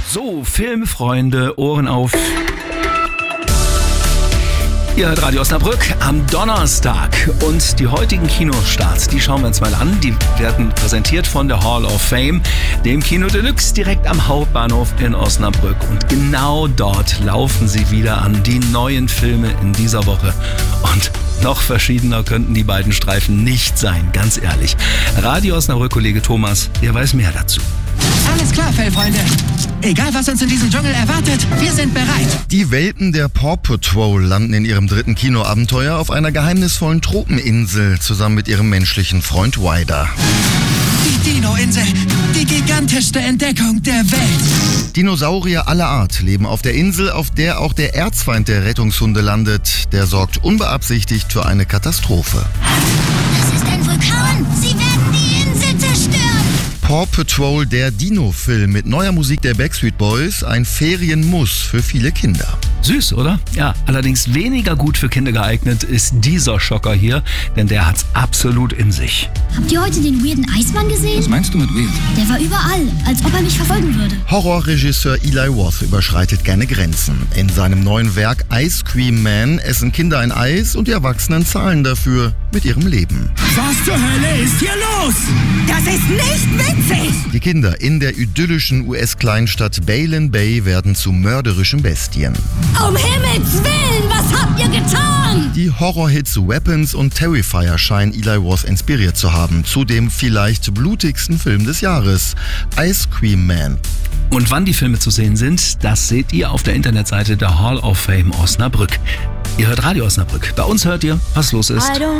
So, Filmfreunde, Ohren auf. Ihr hört Radio Osnabrück am Donnerstag und die heutigen Kinostarts, die schauen wir uns mal an. Die werden präsentiert von der Hall of Fame, dem Kino Deluxe direkt am Hauptbahnhof in Osnabrück. Und genau dort laufen sie wieder an, die neuen Filme in dieser Woche. Und noch verschiedener könnten die beiden Streifen nicht sein, ganz ehrlich. Radio Osnabrück-Kollege Thomas, der weiß mehr dazu. Alles klar, Fellfreunde. Egal, was uns in diesem Dschungel erwartet, wir sind bereit. Die Welpen der Paw Patrol landen in ihrem dritten Kinoabenteuer auf einer geheimnisvollen Tropeninsel zusammen mit ihrem menschlichen Freund Ryder. Die Dino-Insel, die gigantischste Entdeckung der Welt. Dinosaurier aller Art leben auf der Insel, auf der auch der Erzfeind der Rettungshunde landet. Der sorgt unbeabsichtigt für eine Katastrophe. Das ist ein Vulkan. Sie werden die Insel zerstören. Paw Patrol, der Dino-Film mit neuer Musik der Backstreet Boys, ein Ferienmuss für viele Kinder. Süß, oder? Ja, allerdings weniger gut für Kinder geeignet ist dieser Schocker hier, denn der hat's absolut in sich. Habt ihr heute den weirden Eismann gesehen? Was meinst du mit weird? Der war überall, als ob er mich verfolgen würde. Horrorregisseur Eli Roth überschreitet gerne Grenzen. In seinem neuen Werk Ice Cream Man essen Kinder ein Eis und die Erwachsenen zahlen dafür mit ihrem Leben. Was zur Hölle ist hier los? Das ist nicht witzig. Die Kinder in der idyllischen US-Kleinstadt Baylen Bay werden zu mörderischen Bestien. Um Himmels Willen, was habt ihr getan? Die Horrorhits Weapons und Terrifier scheinen Eli Roth inspiriert zu haben. Zu dem vielleicht blutigsten Film des Jahres, Ice Cream Man. Und wann die Filme zu sehen sind, das seht ihr auf der Internetseite der Hall of Fame Osnabrück. Ihr hört Radio Osnabrück. Bei uns hört ihr, was los ist.